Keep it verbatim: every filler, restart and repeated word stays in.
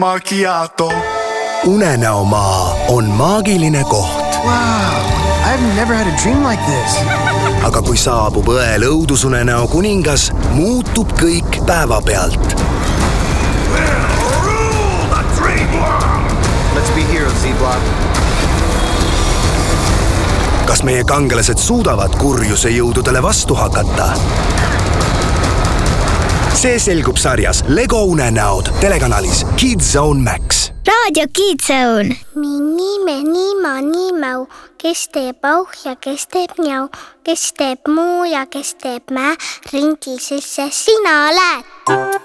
macchiato. Unenäomaa on maagiline koht. Wow, I've never had a dream like this. Aga kui saabub õel õudusunenäo kuningas, muutub kõik päevapealt. Let's be heroes, Z-Block. Kas meie kangelased suudavad kurjuse jõududele vastu hakata? See selgub sarjas Lego unenäod telekanalis Kids Zone Max. Raadio Kids Zone. Minime, nima, nimau, kes teeb auh ja kes teeb njau, kes teeb muu ja kes teeb mä, ringil sisse sina oled.